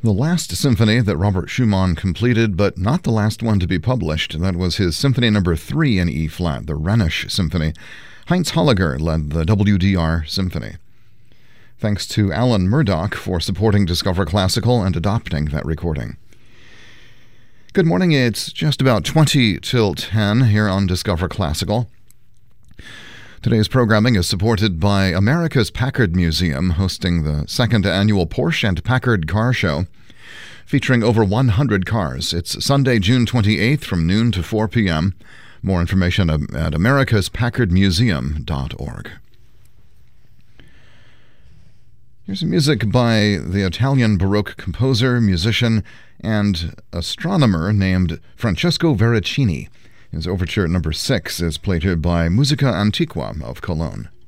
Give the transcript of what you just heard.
The last symphony that Robert Schumann completed, but not the last one to be published. That was his Symphony No. 3 in E-flat, the Rhenish Symphony. Heinz Holliger led the WDR Symphony. Thanks to Alan Murdoch for supporting Discover Classical and adopting that recording. Good morning, it's just about 20 till 10 here on Discover Classical. Today's programming is supported by America's Packard Museum, hosting the second annual Porsche and Packard Car Show, featuring over 100 cars. It's Sunday, June 28th from noon to 4 p.m. More information at americaspackardmuseum.org. Here's some music by the Italian Baroque composer, musician, and astronomer named Francesco Veracini. His overture No. 6 is played here by Musica Antiqua of Cologne.